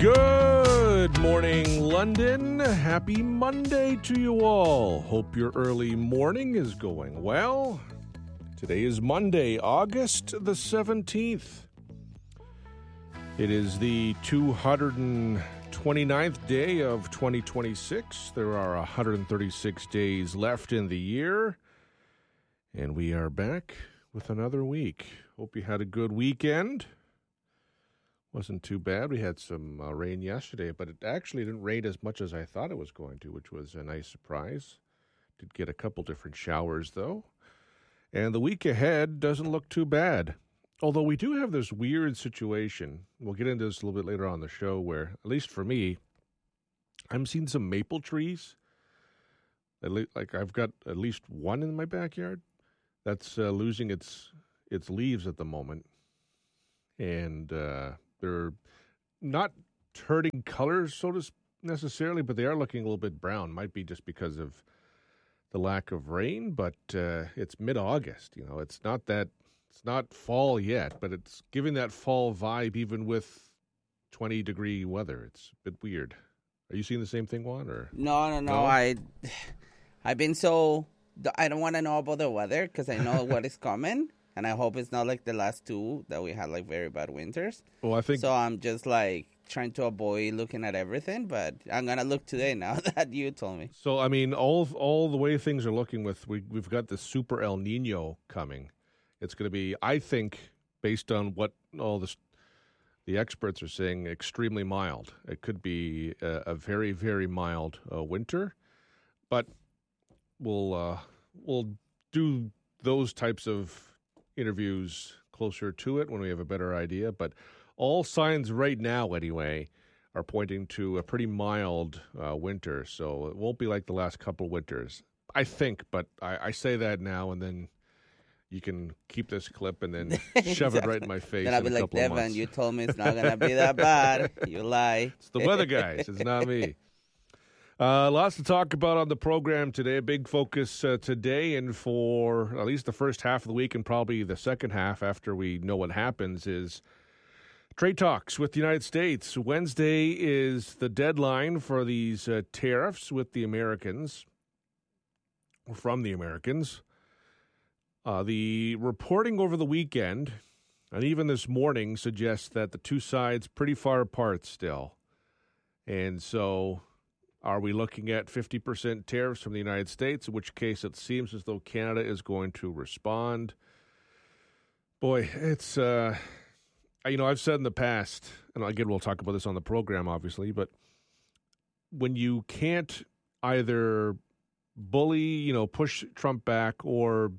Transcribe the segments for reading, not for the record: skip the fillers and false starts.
Good morning, London. Happy Monday to you all. Hope your early morning is going well. Today is Monday, August the 17th. It is the 229th day of 2026. There are 136 days left in the year, and we are back with another week. Hope you had a good weekend. Wasn't too bad. We had some rain yesterday, but it actually didn't rain as much as I thought it was going to, which was a nice surprise. Did get a couple different showers, though. And the week ahead doesn't look too bad. Although we do have this weird situation. We'll get into this a little bit later on the show where, at least for me, I'm seeing some maple trees. Like I've got at least one in my backyard that's losing its leaves at the moment. And they're not turning colors, so to necessarily, but they are looking a little bit brown. Might be just because of the lack of rain, but it's mid-August. You know, it's not fall yet, but it's giving that fall vibe even with 20-degree weather. It's a bit weird. Are you seeing the same thing, Juan? Or No. I've been I don't want to know about the weather because I know what is coming. And I hope it's not like the last two that we had like very bad winters. Well, I think so. I'm just like trying to avoid looking at everything, but I'm gonna look today now that you told me. So I mean, all the way things are looking with we've got the super El Nino coming. It's going to be, I think, based on what all the experts are saying, extremely mild. It could be a very, very mild winter, but we'll do those types of interviews closer to it when we have a better idea. But all signs right now, anyway, are pointing to a pretty mild winter. So it won't be like the last couple winters, I think. But I say that now, and then you can keep this clip and then shove it right in my face. Then I'll be like, Devin, you told me it's not going to be that bad. You lie. It's the weather guys. It's not me. Lots to talk about on the program today. A big focus today and for at least the first half of the week and probably the second half after we know what happens is trade talks with the United States. Wednesday is the deadline for these tariffs with the Americans, or from the Americans. The reporting over the weekend and even this morning suggests that the two sides pretty far apart still. And so are we looking at 50% tariffs from the United States, in which case it seems as though Canada is going to respond? Boy, it's, I've said in the past, and again, we'll talk about this on the program, obviously, but when you can't either bully, push Trump back or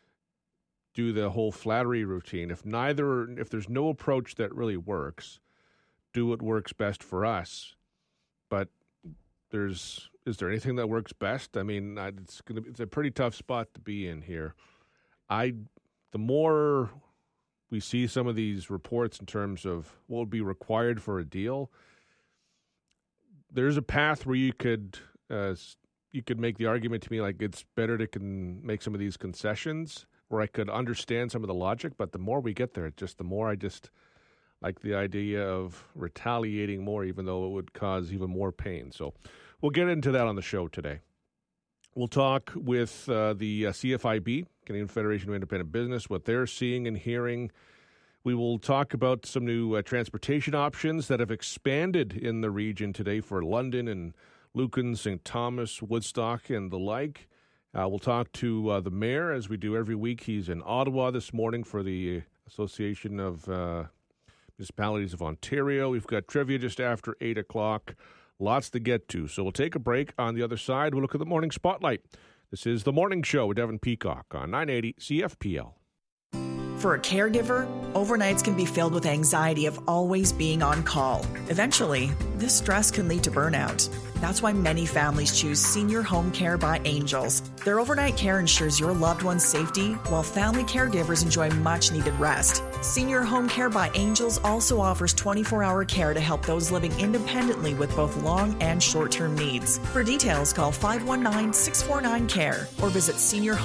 do the whole flattery routine, if there's no approach that really works, do what works best for us. But is there anything that works best? I mean, it's a pretty tough spot to be in here. The more we see some of these reports in terms of what would be required for a deal, there's a path where you could make the argument to me like it's better to make some of these concessions, where I could understand some of the logic. But the more we get there, the more I just like the idea of retaliating more, even though it would cause even more pain. So we'll get into that on the show today. We'll talk with the CFIB, Canadian Federation of Independent Business, what they're seeing and hearing. We will talk about some new transportation options that have expanded in the region today for London and Lucan, St. Thomas, Woodstock, and the like. We'll talk to the mayor, as we do every week. He's in Ottawa this morning for the Association of Municipalities of Ontario. We've got trivia just after 8 o'clock. Lots to get to. So we'll take a break. On the other side, we'll look at the Morning Spotlight. This is The Morning Show with Devin Peacock on 980 CFPL. For a caregiver, overnights can be filled with anxiety of always being on call. Eventually, this stress can lead to burnout. That's why many families choose Senior Home Care by Angels. Their overnight care ensures your loved one's safety, while family caregivers enjoy much-needed rest. Senior Home Care by Angels also offers 24-hour care to help those living independently with both long and short-term needs. For details, call 519-649-CARE or visit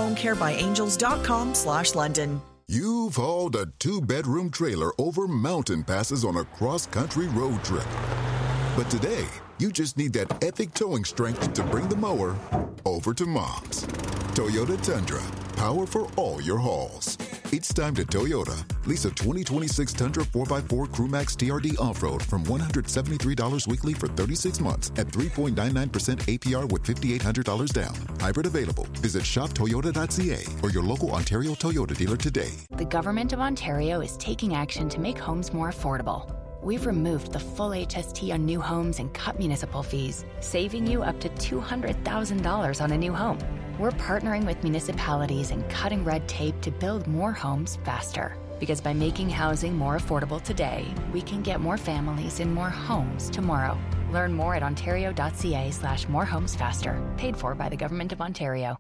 seniorhomecarebyangels.com/London. You've hauled a 2-bedroom trailer over mountain passes on a cross-country road trip. But today, you just need that epic towing strength to bring the mower over to Mom's. Toyota Tundra, power for all your hauls. It's time to Toyota. Lease a 2026 Tundra 4x4 Crewmax TRD Off-Road from $173 weekly for 36 months at 3.99% APR with $5,800 down. Hybrid available. Visit shoptoyota.ca or your local Ontario Toyota dealer today. The Government of Ontario is taking action to make homes more affordable. We've removed the full HST on new homes and cut municipal fees, saving you up to $200,000 on a new home. We're partnering with municipalities and cutting red tape to build more homes faster. Because by making housing more affordable today, we can get more families in more homes tomorrow. Learn more at ontario.ca/morehomesfaster. Paid for by the Government of Ontario.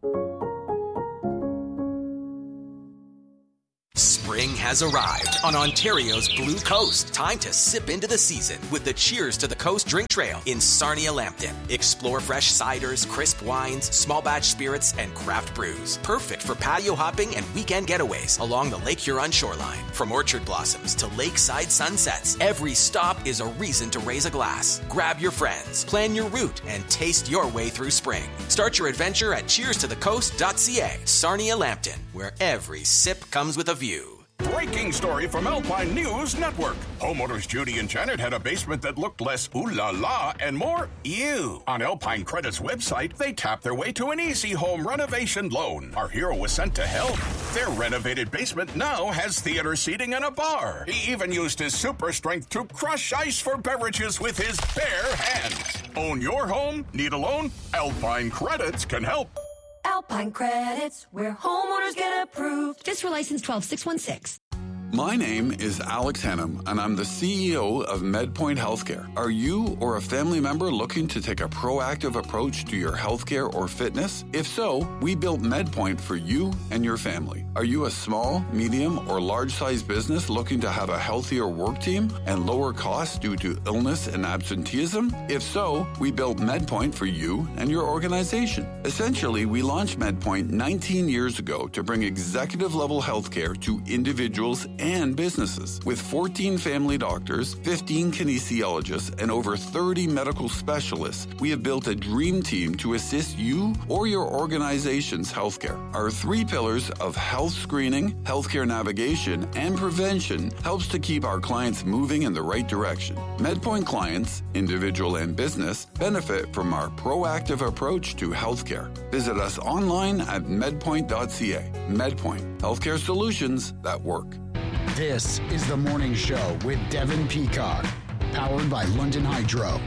Spring has arrived on Ontario's Blue Coast. Time to sip into the season with the Cheers to the Coast drink trail in Sarnia-Lambton. Explore fresh ciders, crisp wines, small batch spirits, and craft brews. Perfect for patio hopping and weekend getaways along the Lake Huron shoreline. From orchard blossoms to lakeside sunsets, every stop is a reason to raise a glass. Grab your friends, plan your route, and taste your way through spring. Start your adventure at cheerstothecoast.ca. Sarnia-Lambton, where every sip comes with a view. Breaking story from Alpine News Network. Homeowners Judy and Janet had a basement that looked less ooh la la and more ew. On Alpine Credit's website, they tapped their way to an easy home renovation loan. Our hero was sent to help. Their renovated basement now has theater seating and a bar. He even used his super strength to crush ice for beverages with his bare hands. Own your home? Need a loan? Alpine Credits can help. Alpine Credits, where homeowners get approved. FSR license 12616. My name is Alex Hannum, and I'm the CEO of MedPoint Healthcare. Are you or a family member looking to take a proactive approach to your healthcare or fitness? If so, we built MedPoint for you and your family. Are you a small, medium, or large-sized business looking to have a healthier work team and lower costs due to illness and absenteeism? If so, we built MedPoint for you and your organization. Essentially, we launched MedPoint 19 years ago to bring executive-level healthcare to individuals and businesses. With 14 family doctors, 15 kinesiologists, and over 30 medical specialists, we have built a dream team to assist you or your organization's healthcare. Our 3 pillars of health screening, healthcare navigation, and prevention helps to keep our clients moving in the right direction. MedPoint clients, individual and business, benefit from our proactive approach to healthcare. Visit us online at medpoint.ca. MedPoint, healthcare solutions that work. This is The Morning Show with Devin Peacock, powered by London Hydro.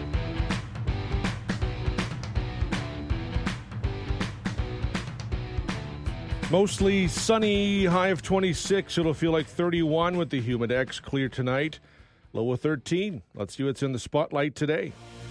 Mostly sunny, high of 26. It'll feel like 31 with the Humidex. Clear tonight, low of 13. Let's see what's in the spotlight today.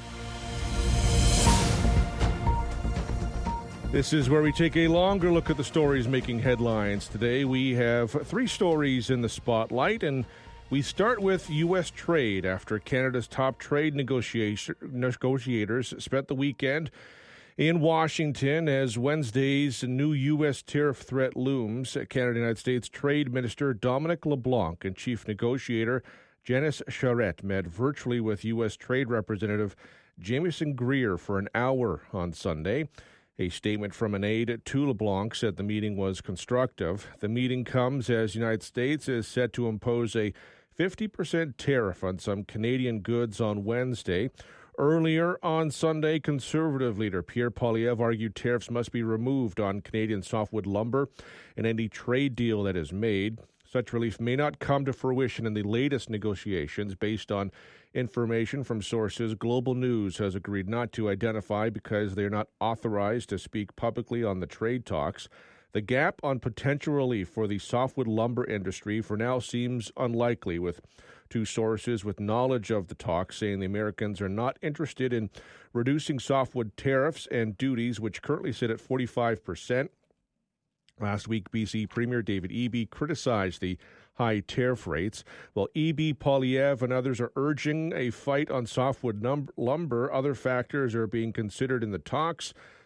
This is where we take a longer look at the stories making headlines. Today we have 3 stories in the spotlight, and we start with U.S. trade after Canada's top trade negotiators spent the weekend in Washington as Wednesday's new U.S. tariff threat looms. Canada-United States Trade Minister Dominic LeBlanc and Chief Negotiator Janice Charette met virtually with U.S. Trade Representative Jamieson Greer for an hour on Sunday. A statement from an aide to LeBlanc said the meeting was constructive. The meeting comes as the United States is set to impose a 50% tariff on some Canadian goods on Wednesday. Earlier on Sunday, Conservative leader Pierre Poilievre argued tariffs must be removed on Canadian softwood lumber in any trade deal that is made. Such relief may not come to fruition in the latest negotiations based on information from sources Global News has agreed not to identify because they are not authorized to speak publicly on the trade talks. The gap on potential relief for the softwood lumber industry for now seems unlikely, with 2 sources with knowledge of the talks saying the Americans are not interested in reducing softwood tariffs and duties, which currently sit at 45%. Last week, BC Premier David Eby criticized the high tariff rates. While Eby, Poilievre, and others are urging a fight on softwood lumber, other factors are being considered in the talks.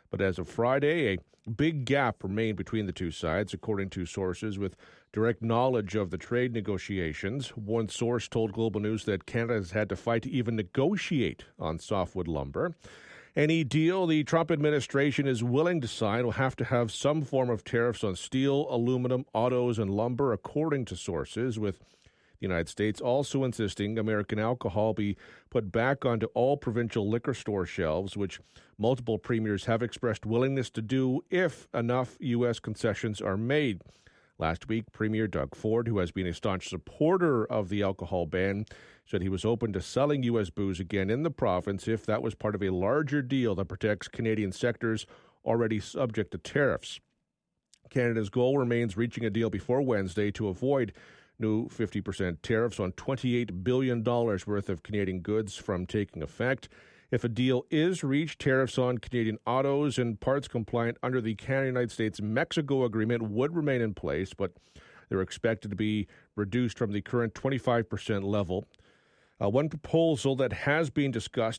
But as of Friday, a big gap remained between the two sides, according to sources with direct knowledge of the trade negotiations. One source told Global News that Canada has had to fight to even negotiate on softwood lumber. Any deal the Trump administration is willing to sign will have to have some form of tariffs on steel, aluminum, autos, and lumber, according to sources, with the United States also insisting American alcohol be put back onto all provincial liquor store shelves, which multiple premiers have expressed willingness to do if enough U.S. concessions are made. Last week, Premier Doug Ford, who has been a staunch supporter of the alcohol ban, said he was open to selling U.S. booze again in the province if that was part of a larger deal that protects Canadian sectors already subject to tariffs. Canada's goal remains reaching a deal before Wednesday to avoid new 50% tariffs on $28 billion worth of Canadian goods from taking effect. If a deal is reached, tariffs on Canadian autos and parts compliant under the Canada-United States-Mexico agreement would remain in place, but they're expected to be reduced from the current 25% level. One proposal that has been discussed